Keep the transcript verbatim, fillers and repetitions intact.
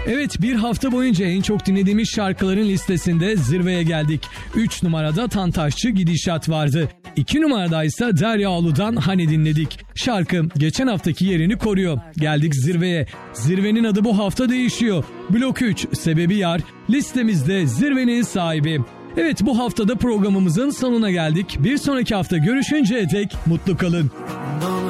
Evet, bir hafta boyunca en çok dinlediğimiz şarkıların listesinde zirveye geldik. üç numarada Tantaşçı Gidişat vardı. iki numarada ise Derya Ulu'dan Hani dinledik. Şarkı geçen haftaki yerini koruyor. Geldik zirveye. Zirvenin adı bu hafta değişiyor. Blok üç, Sebebi Yar, listemizde zirvenin sahibi. Evet, bu haftada programımızın sonuna geldik. Bir sonraki hafta görüşünceye dek mutlu kalın.